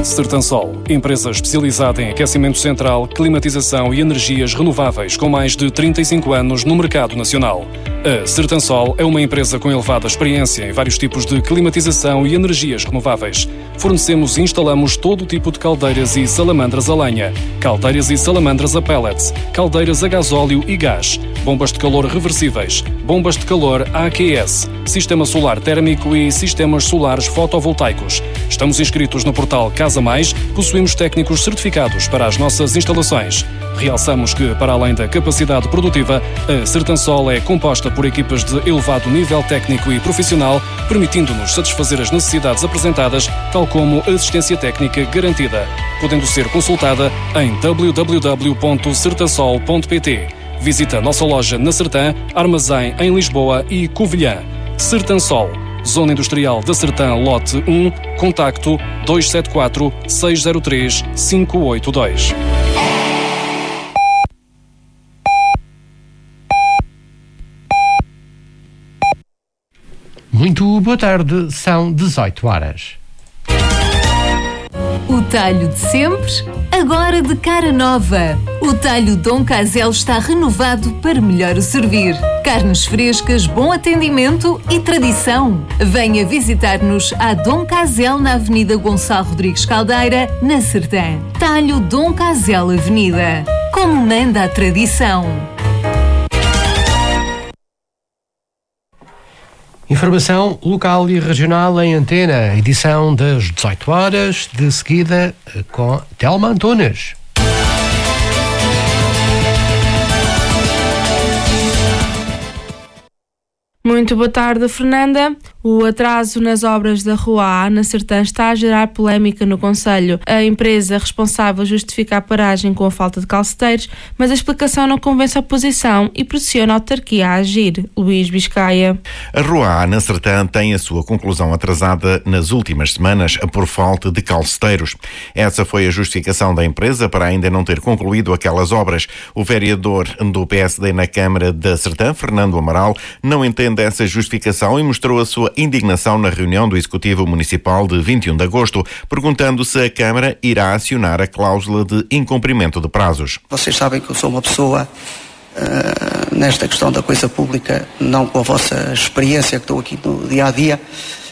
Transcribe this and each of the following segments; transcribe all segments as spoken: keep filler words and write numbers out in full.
Sertansol, empresa especializada em aquecimento central, climatização e energias renováveis com mais de trinta e cinco anos no mercado nacional. A Sertansol é uma empresa com elevada experiência em vários tipos de climatização e energias renováveis. Fornecemos e instalamos todo o tipo de caldeiras e salamandras a lenha, caldeiras e salamandras a pellets, caldeiras a gasóleo e gás, bombas de calor reversíveis, bombas de calor A Q S, sistema solar térmico e sistemas solares fotovoltaicos. Estamos inscritos no portal Casa Mais, possuímos técnicos certificados para as nossas instalações. Realçamos que, para além da capacidade produtiva, a Sertansol é composta por equipas de elevado nível técnico e profissional, permitindo-nos satisfazer as necessidades apresentadas, tal como assistência técnica garantida, podendo ser consultada em w w w ponto sertansol ponto p t. Visita a nossa loja na Sertã, armazém em Lisboa e Covilhã. Sertansol, Zona Industrial da Sertã, lote um, contacto dois sete quatro, seis zero três, cinco oito dois. Muito boa tarde, são dezoito horas. O talho de sempre, agora de cara nova. O talho Dom Casel está renovado para melhor o servir. Carnes frescas, bom atendimento e tradição. Venha visitar-nos à Dom Casel na Avenida Gonçalo Rodrigues Caldeira, na Sertã. Talho Dom Casel Avenida. Como manda a tradição. Informação local e regional em antena, edição das dezoito horas, de seguida com Telma Antunes. Muito boa tarde, Fernanda. O atraso nas obras da Rua A, na Sertã, está a gerar polémica no concelho. A empresa responsável justifica a paragem com a falta de calceteiros, mas a explicação não convence a oposição e pressiona a autarquia a agir. Luís Biscaia. A Rua A, na Sertã, tem a sua conclusão atrasada nas últimas semanas por falta de calceteiros. Essa foi a justificação da empresa para ainda não ter concluído aquelas obras. O vereador do P S D na Câmara da Sertã, Fernando Amaral, não entende essa justificação e mostrou a sua indignação na reunião do Executivo Municipal de vinte e um de agosto, perguntando se a Câmara irá acionar a cláusula de incumprimento de prazos. Vocês sabem que eu sou uma pessoa, uh, nesta questão da coisa pública, não com a vossa experiência que estou aqui no dia-a-dia,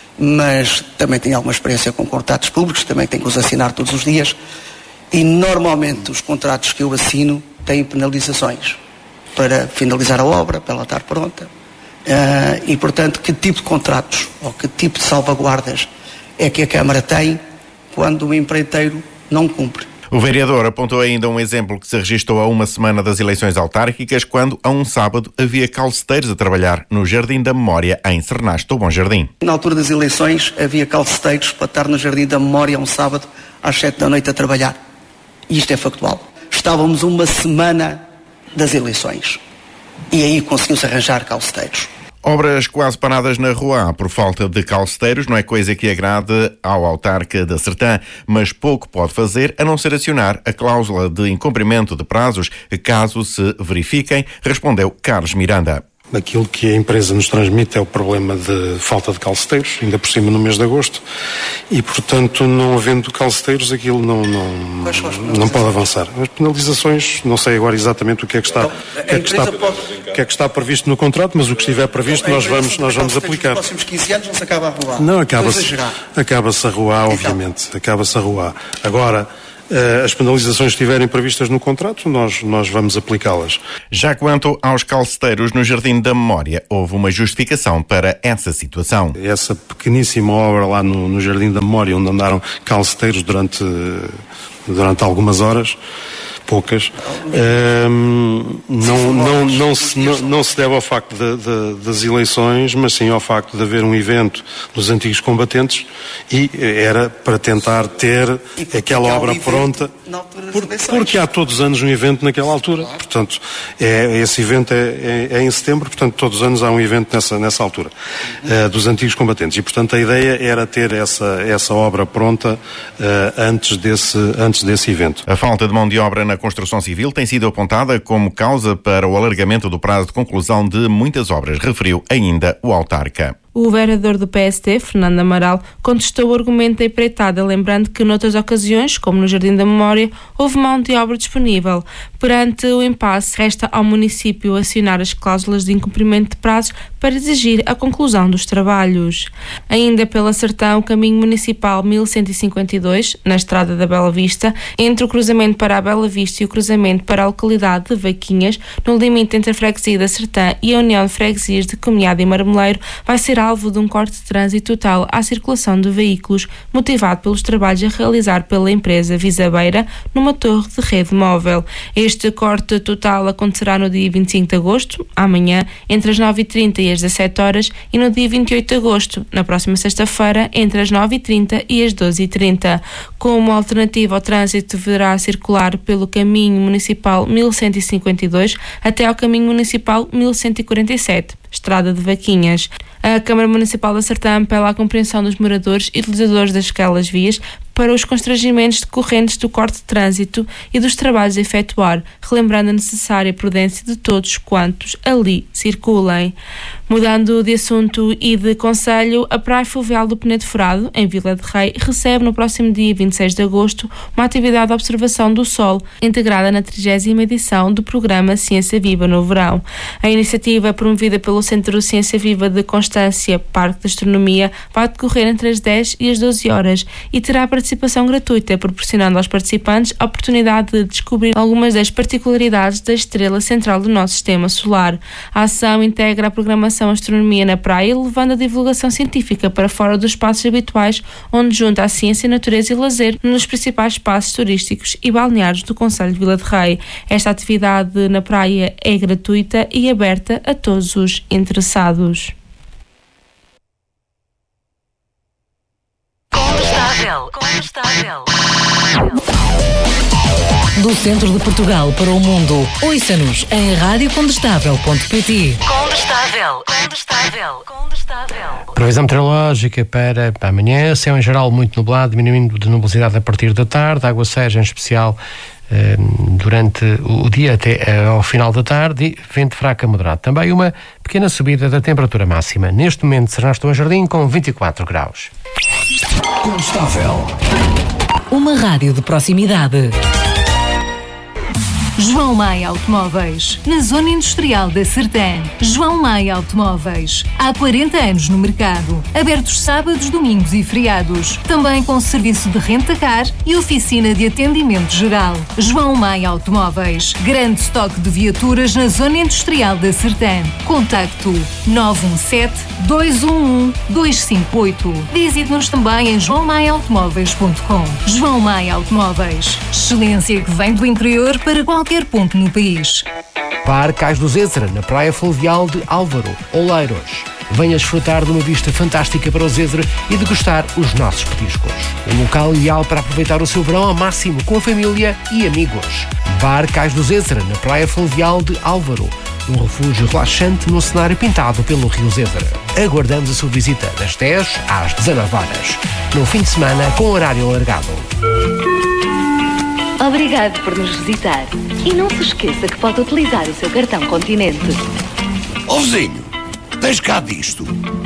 mas também tenho alguma experiência com contratos públicos, também tenho que os assinar todos os dias, e normalmente os contratos que eu assino têm penalizações para finalizar a obra, para ela estar pronta. Uh, e, portanto, que tipo de contratos ou que tipo de salvaguardas é que a Câmara tem quando o empreiteiro não cumpre? O vereador apontou ainda um exemplo que se registrou a uma semana das eleições autárquicas, quando, a um sábado, havia calceteiros a trabalhar no Jardim da Memória, em Sernaste do Bom Jardim. Na altura das eleições, havia calceteiros para estar no Jardim da Memória um sábado às sete da noite a trabalhar. E isto é factual. Estávamos uma semana das eleições e aí conseguiu-se arranjar calceteiros. Obras quase paradas na Rua A por falta de calceteiros não é coisa que agrade ao autarca da Sertã, mas pouco pode fazer a não ser acionar a cláusula de incumprimento de prazos caso se verifiquem, respondeu Carlos Miranda. Aquilo que a empresa nos transmite é o problema de falta de calceteiros, ainda por cima no mês de agosto, e portanto, não havendo calceteiros, aquilo não, não, não pode avançar. As penalizações, não sei agora exatamente o que é que está, então, o que é que está, pode... o que é que está previsto no contrato, mas o que estiver previsto então, nós vamos, nós vamos aplicar. Nos próximos quinze anos não se acaba a Rua A? Não, acaba-se, acaba-se a Rua A, obviamente, então. acaba-se a Rua A. Agora, as penalizações que estiverem previstas no contrato, nós, nós vamos aplicá-las. Já quanto aos calceteiros no Jardim da Memória, houve uma justificação para essa situação. Essa pequeníssima obra lá no, no Jardim da Memória, onde andaram calceteiros durante, durante algumas horas, poucas, um, não, não, não, se, não, não se deve ao facto de, de, das eleições, mas sim ao facto de haver um evento dos antigos combatentes e era para tentar ter aquela obra pronta, por, porque há todos os anos um evento naquela altura, portanto, é, esse evento é, é, é em setembro, portanto todos os anos há um evento nessa, nessa altura, uh, dos antigos combatentes, e portanto a ideia era ter essa, essa obra pronta uh, antes, desse, antes desse evento. A falta de mão de obra na construção civil tem sido apontada como causa para o alargamento do prazo de conclusão de muitas obras, referiu ainda o autarca. O vereador do P S D, Fernando Amaral, contestou o argumento da empreitada, lembrando que noutras ocasiões, como no Jardim da Memória, houve mão de obra disponível. Perante o impasse, resta ao município acionar as cláusulas de incumprimento de prazos para exigir a conclusão dos trabalhos. Ainda pela Sertão, o caminho municipal mil cento e cinquenta e dois, na estrada da Bela Vista, entre o cruzamento para a Bela Vista e o cruzamento para a localidade de Vaquinhas, no limite entre a freguesia da Sertã e a União de Freguesias de Comunhade e Marmeleiro, vai ser alvo de um corte de trânsito total à circulação de veículos, motivado pelos trabalhos a realizar pela empresa Visabeira numa torre de rede móvel. Este corte total acontecerá no dia vinte e cinco de agosto, amanhã, entre as nove e trinta e as dezassete horas, e no dia vinte e oito de agosto, na próxima sexta-feira, entre as nove e trinta e as doze e trinta. Como alternativa ao trânsito, deverá circular pelo caminho municipal mil cento e cinquenta e dois até ao caminho municipal mil cento e quarenta e sete, estrada de Vaquinhas. A Câmara Municipal da Sertã apela à compreensão dos moradores e utilizadores daquelas vias para os constrangimentos decorrentes do corte de trânsito e dos trabalhos a efetuar, relembrando a necessária prudência de todos quantos ali circulem. Mudando de assunto e de concelho, a Praia Fluvial do Penedo Furado, em Vila de Rei, recebe no próximo dia vinte e seis de agosto uma atividade de observação do Sol, integrada na trigésima edição do programa Ciência Viva no verão. A iniciativa, promovida pelo Centro Ciência Viva de Constância, Parque de Astronomia, vai decorrer entre as dez e as doze horas e terá participação gratuita, proporcionando aos participantes a oportunidade de descobrir algumas das particularidades da estrela central do nosso sistema solar. A ação integra a programação Astronomia na Praia, levando a divulgação científica para fora dos espaços habituais, onde junta a ciência, natureza e lazer nos principais espaços turísticos e balneários do concelho de Vila de Rei. Esta atividade na praia é gratuita e aberta a todos os interessados. Condestável. Condestável. Do centro de Portugal para o mundo, ouça-nos em rádio condestável ponto pt. Condestável. Condestável. Condestável. Previsão meteorológica para amanhã, céu em geral muito nublado, diminuindo de nubosidade a partir da tarde, aguaceiros em especial eh, durante o dia até ao final da tarde e vento fraco a moderado. Também uma pequena subida da temperatura máxima. Neste momento, Sernaste do Bom Jardim com vinte e quatro graus. Condestável. Uma rádio de proximidade. João Maia Automóveis, na Zona Industrial da Sertã. João Maia Automóveis, há quarenta anos no mercado. Abertos sábados, domingos e feriados. Também com serviço de renta-car e oficina de atendimento geral. João Maia Automóveis, grande estoque de viaturas na Zona Industrial da Sertã. Contacto nove um sete, dois um um, dois cinco oito. Visite-nos também em joão maia automóveis ponto com. João Maia Automóveis, excelência que vem do interior para qualquer qualquer ponto no país. Par Cais do Zézera, na Praia Fluvial de Álvaro, Oleiros. Venha desfrutar de uma vista fantástica para o Zézera e degustar os nossos petiscos. Um local ideal para aproveitar o seu verão ao máximo com a família e amigos. Bar Cais do Zézera, na Praia Fluvial de Álvaro. Um refúgio relaxante num cenário pintado pelo Rio Zézera. Aguardamos a sua visita das dez às dezanove horas. No fim de semana, com horário alargado. Obrigado por nos visitar. E não se esqueça que pode utilizar o seu cartão Continente. Ó vizinho, tens cá disto?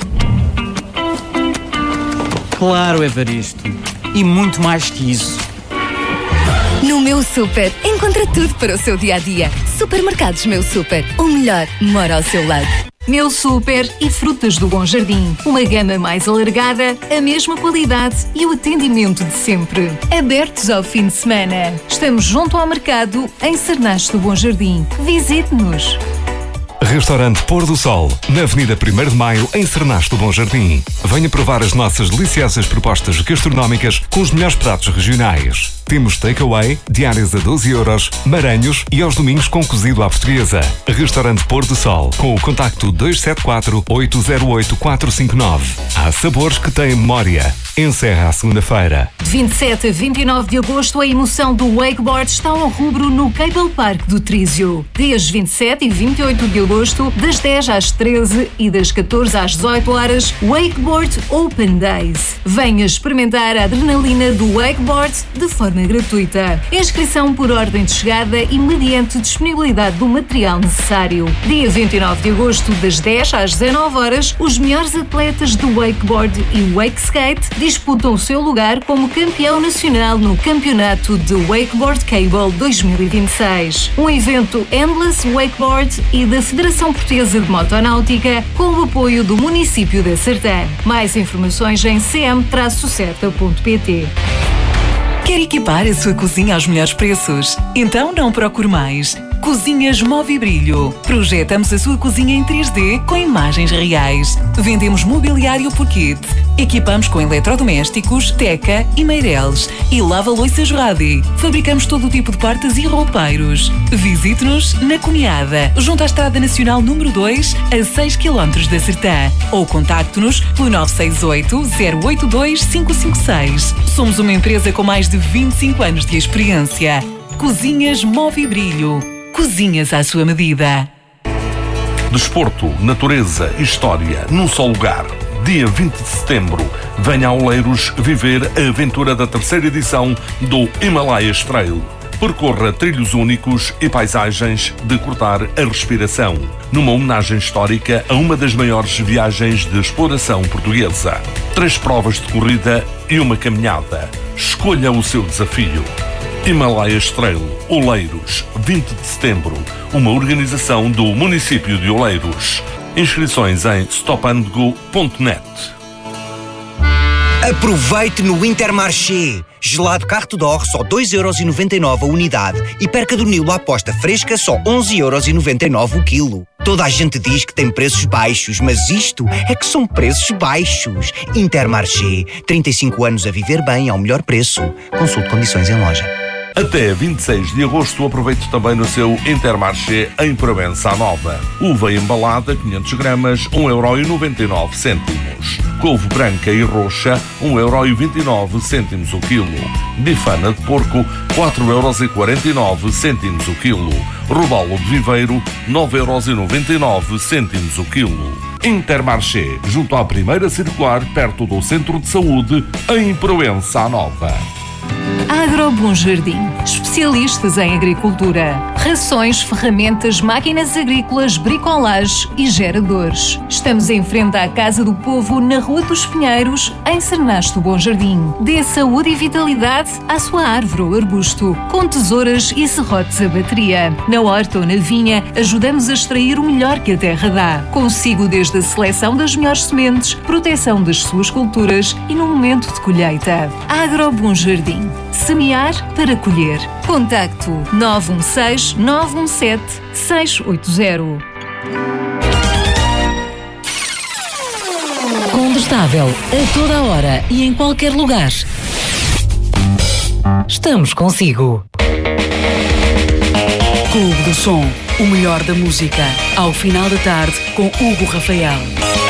Claro, Evaristo. E muito mais que isso. No Meu Super, encontra tudo para o seu dia-a-dia. Supermercados Meu Super. O melhor mora ao seu lado. Meu Super e Frutas do Bom Jardim. Uma gama mais alargada, a mesma qualidade e o atendimento de sempre. Abertos ao fim de semana. Estamos junto ao mercado em Sernaste do Bom Jardim. Visite-nos. Restaurante Pôr do Sol, na Avenida primeiro de Maio, em Sernaste do Bom Jardim. Venha provar as nossas deliciosas propostas gastronómicas com os melhores pratos regionais. Temos takeaway, diárias a doze euros, maranhos e aos domingos com cozido à portuguesa. Restaurante Pôr do Sol, com o contacto dois sete quatro, oito zero oito, quatro cinco nove. Há sabores que têm memória. Encerra a segunda-feira. De vinte e sete a vinte e nove de agosto, a emoção do wakeboard está ao rubro no Cable Park do Trísio. Dias vinte e sete e vinte e oito de agosto, das dez às treze e das catorze às dezoito horas, Wakeboard Open Days. Venha experimentar a adrenalina do wakeboard de forma forma gratuita. Inscrição por ordem de chegada e mediante disponibilidade do material necessário. Dia vinte e nove de agosto, das dez às dezanove horas, os melhores atletas do wakeboard e wake skate disputam o seu lugar como campeão nacional no Campeonato de Wakeboard Cable dois mil e vinte e seis. Um evento Endless Wakeboard e da Federação Portuguesa de Motonáutica com o apoio do município de Sertã. Mais informações em c m serta ponto p t. Quer equipar a sua cozinha aos melhores preços? Então não procure mais. Cozinhas Movibrilho. Projetamos a sua cozinha em três D com imagens reais. Vendemos mobiliário por kit. Equipamos com eletrodomésticos, Teca e Meireles. E lava-louças Radi. Fabricamos todo o tipo de portas e roupeiros. Visite-nos na Cunhada, junto à Estrada Nacional número dois, a seis quilómetros da Sertã. Ou contacte-nos pelo nove seis oito, zero oito dois, cinco cinco seis. Somos uma empresa com mais de vinte e cinco anos de experiência. Cozinhas Movibrilho. Cozinhas à sua medida. Desporto, natureza e história num só lugar. Dia vinte de setembro, venha a Oleiros viver a aventura da terceira edição do Himalayas Trail. Percorra trilhos únicos e paisagens de cortar a respiração, numa homenagem histórica a uma das maiores viagens de exploração portuguesa. Três provas de corrida e uma caminhada. Escolha o seu desafio. Himalayas Trail, Oleiros, vinte de setembro, uma organização do município de Oleiros. Inscrições em stop and go ponto net. Aproveite no Intermarché. Gelado Carro Tudor só dois euros e noventa e nove a unidade e perca do Nilo à aposta fresca só onze euros e noventa e nove o quilo. Toda a gente diz que tem preços baixos, mas isto é que são preços baixos. Intermarché, trinta e cinco anos a viver bem ao melhor preço. Consulte condições em loja. Até vinte e seis de agosto aproveite também no seu Intermarché em Provença Nova. Uva embalada quinhentos gramas, um euro e noventa e nove cêntimos. Couve branca e roxa, um euro e vinte e nove cêntimos o quilo. Bifana de porco, quatro euros e quarenta e nove cêntimos o quilo. Robalo de viveiro, nove euros e noventa e nove cêntimos o quilo. Intermarché, junto à primeira circular, perto do Centro de Saúde, em Provença Nova. Agro Bom Jardim, especialistas em agricultura, rações, ferramentas, máquinas agrícolas, bricolage e geradores. Estamos em frente à Casa do Povo, na Rua dos Pinheiros, em Sernasto Bom Jardim. Dê saúde e vitalidade à sua árvore ou arbusto, com tesouras e serrotes a bateria. Na horta ou na vinha, ajudamos a extrair o melhor que a terra dá. Consigo desde a seleção das melhores sementes, proteção das suas culturas e no momento de colheita. Agro Bom Jardim. Semear para colher. Contacto nove um seis, nove um sete, seis oito zero. Condestável, a toda a hora e em qualquer lugar. Estamos consigo. Clube do Som, o melhor da música. Ao final da tarde, com Hugo Rafael.